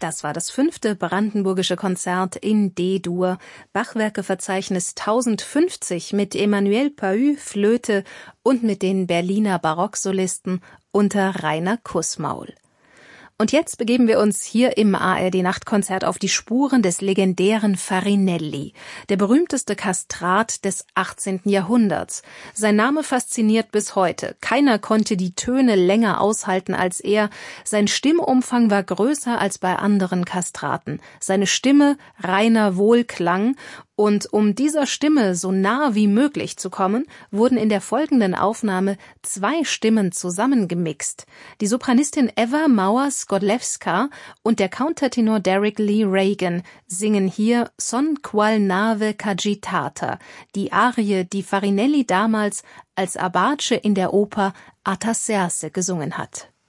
Das war das 5. brandenburgische Konzert in D-Dur, Bachwerkeverzeichnis 1050 mit Emmanuel Pahud, Flöte und mit den Berliner Barocksolisten unter Rainer Kussmaul. Und jetzt begeben wir uns hier im ARD-Nachtkonzert auf die Spuren des legendären Farinelli, der berühmteste Kastrat des 18. Jahrhunderts. Sein Name fasziniert bis heute. Keiner konnte die Töne länger aushalten als er. Sein Stimmumfang war größer als bei anderen Kastraten. Seine Stimme reiner Wohlklang. Und um dieser Stimme so nah wie möglich zu kommen, wurden in der folgenden Aufnahme 2 Stimmen zusammengemixt. Die Sopranistin Eva Mauer-Skodlewska und der Countertenor Derek Lee Reagan singen hier Son qual nave cagitata, die Arie, die Farinelli damals als Abace in der Oper Artaserse gesungen hat.